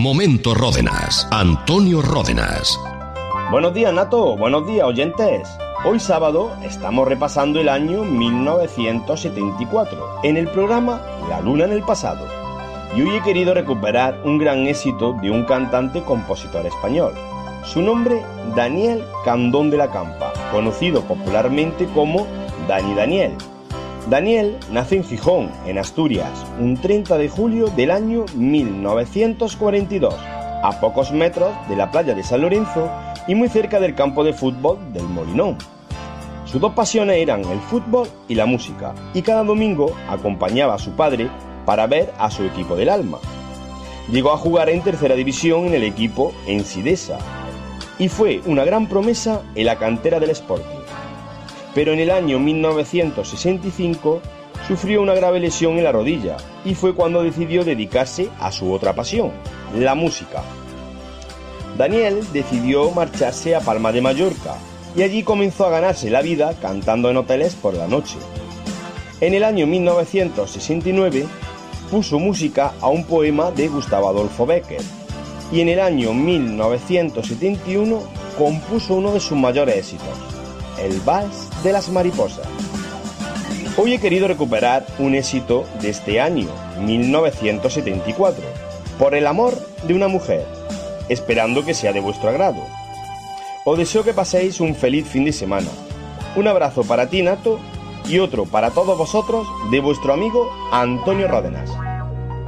Momento Ródenas. Antonio Ródenas. Buenos días, Nato. Buenos días, oyentes. Hoy sábado estamos repasando el año 1974 en el programa La Luna en el Pasado. Y hoy he querido recuperar un gran éxito de un cantante-compositor español. Su nombre, Daniel Candón de la Campa, conocido popularmente como Dani Daniel. Daniel nace en Gijón, en Asturias, un 30 de julio del año 1942, a pocos metros de la playa de San Lorenzo y muy cerca del campo de fútbol del Molinón. Sus dos pasiones eran el fútbol y la música, y cada domingo acompañaba a su padre para ver a su equipo del alma. Llegó a jugar en tercera división en el equipo Ensidesa, y fue una gran promesa en la cantera del Sporting. Pero en el año 1965 sufrió una grave lesión en la rodilla, y fue cuando decidió dedicarse a su otra pasión, la música. Daniel decidió marcharse a Palma de Mallorca, y allí comenzó a ganarse la vida cantando en hoteles por la noche. En el año 1969 puso música a un poema de Gustavo Adolfo Bécquer, y en el año 1971 compuso uno de sus mayores éxitos, el Vals de las Mariposas. Hoy he querido recuperar un éxito de este año, 1974, por el amor de una mujer, esperando que sea de vuestro agrado. Os deseo que paséis un feliz fin de semana. Un abrazo para ti, Nato, y otro para todos vosotros de vuestro amigo Antonio Ródenas.